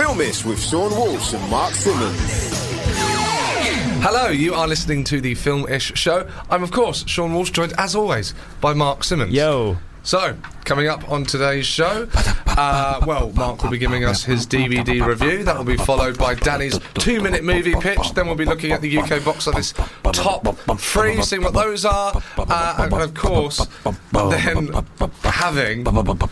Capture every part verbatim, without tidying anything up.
Filmish with Sean Walsh and Mark Simmons. Hello, you are listening to the Film-ish show. I'm, of course, Sean Walsh, joined, as always, by Mark Simmons. Yo. So, coming up on today's show, uh, well, Mark will be giving us his D V D review. That will be followed by Danny's two-minute movie pitch. Then we'll be looking at the U K box office top three, seeing what those are. Uh, and, of course, then having...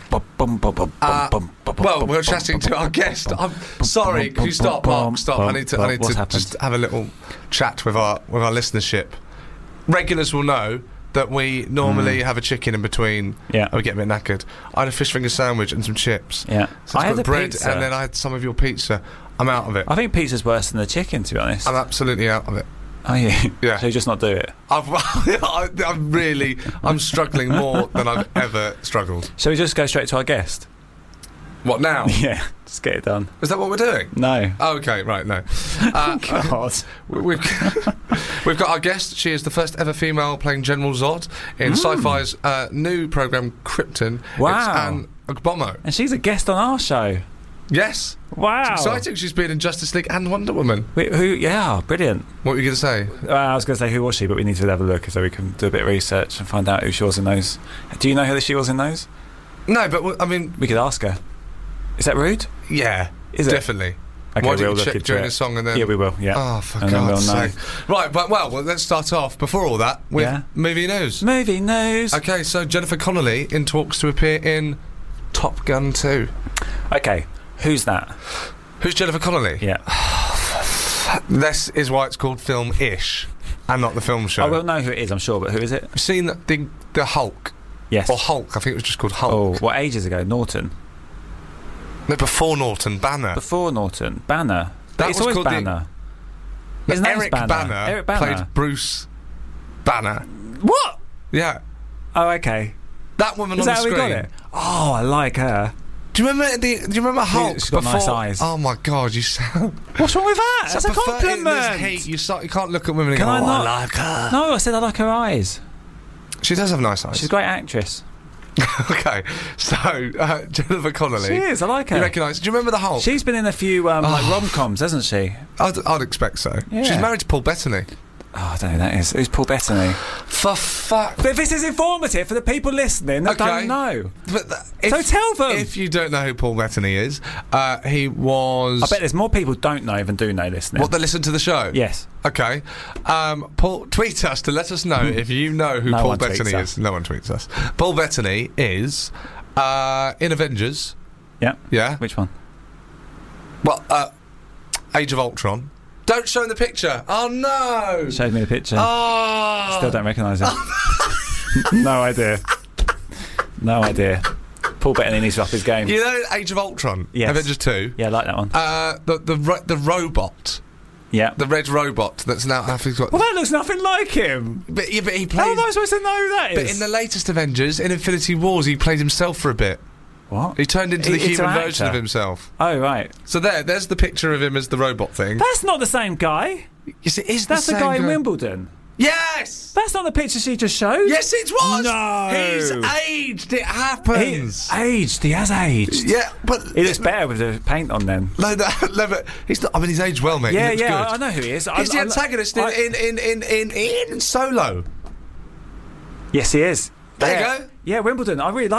Uh, well, we're chatting to our guest. I'm sorry, can you stop, Mark? Stop. I need to, I need to just have a little chat with our with our listenership. Regulars will know that we normally mm. have a chicken in between. Yeah. And we get a bit knackered. I had a fish finger sandwich and some chips. Yeah. So I had got the bread, pizza. and then I had some of your pizza. I'm out of it. I think pizza's worse than the chicken, to be honest. I'm absolutely out of it. Are you? Yeah. So you just not do it? I've, I, I'm really, I'm struggling more than I've ever struggled. Shall we just go straight to our guest? What now? Yeah, just get it done. Is that what we're doing? No. Oh, okay, right, no. Uh, God. We've, we've got our guest. She is the first ever female playing General Zod in mm. Sci-Fi's uh, new programme Krypton. Wow. It's Anne Ogbomo. And she's a guest on our show. Yes. Wow. It's exciting. She's been in Justice League and Wonder Woman. Wait, who? Yeah, brilliant. What were you going to say? Uh, I was going to say who was she, but we need to have a look so we can do a bit of research and find out who she was in those. Do you know who she was in those? No, but w- I mean... We could ask her. Is that rude? Yeah. Is it? Definitely. Okay, Why didn't we'll you check look during it. the song and then... Yeah, we will, yeah. Oh, for and God's then we'll know. sake. Right, but, well, well, let's start off, before all that, with Yeah. movie news. Movie news. Okay, so Jennifer Connelly in talks to appear in Top Gun two. Okay, who's that? Who's Jennifer Connelly? Yeah. This is why it's called Film-ish and not the film show. I will know who it is, I'm sure, but who is it? You've seen the, the Hulk? Yes. Or Hulk, I think it was just called Hulk. Oh, what ages ago? Norton? No, before Norton, Banner. Before Norton. Banner. That it's was always called Banner. The, His name's Eric Banner. Banner, Eric Banner played Bruce Banner. What? Yeah. Oh, okay. That woman Is on that the how we screen. got it? Oh, I like her. Do you remember the? Do you remember Hulk? She's got before? nice eyes. Oh my God, you sound. What's wrong with that? That's a prefer- in compliment. this heat, you, start, you can't look at women and Can go, I oh, not? I like her. No, I said I like her eyes. She does have nice eyes. She's a great actress. Okay, so uh, Jennifer Connelly. She is, I like her. You recognise? Do you remember the Hulk? She's been in a few um, like Oh. rom-coms, hasn't she? I'd, I'd expect so. Yeah. She's married to Paul Bettany. Oh, I don't know who that is. Who's Paul Bettany? For fuck. But this is informative for the people listening that Okay. don't know. But th- if, So tell them. If you don't know who Paul Bettany is, uh, he was. I bet there's more people don't know than do know listening. What, they listen to the show? Yes. Okay. Um, Paul, tweet us to let us know if you know who No Paul one tweets Bettany us. is. No one tweets us. Paul Bettany is uh, in Avengers. Yeah. Yeah. Which one? Well, uh, Age of Ultron. Don't show him the picture. Oh no! Showed me the picture. Oh. Still don't recognise him. No idea. No idea. Paul Bettany needs to up his game. You know Age of Ultron? Yes. Avengers two? Yeah, I like that one. Uh, the, the, ro- the robot. Yeah. The red robot that's now... I think got, Well, that looks nothing like him. but, yeah, but he How plays... am I supposed to know who that is? But in the latest Avengers, in Infinity Wars, he played himself for a bit. What? He turned into He- the it's human an version actor. of himself. Oh, right. So there, there's the picture of him as the robot thing. That's not the same guy. Yes, it is That's the the, same guy in Wimbledon. Yes! That's not the picture she just showed. Yes, it was! No. He's aged. It happens. He's aged. He has aged. Yeah, but... He looks better with the paint on then. No, no, no, but he's not... I mean, he's aged well, mate. Yeah, he looks yeah, good. I, I know who he is. I, He's the I- antagonist I- in, in, in, in, in, in Solo. Yes, he is. There yeah. you go. Yeah, Wimbledon. I really like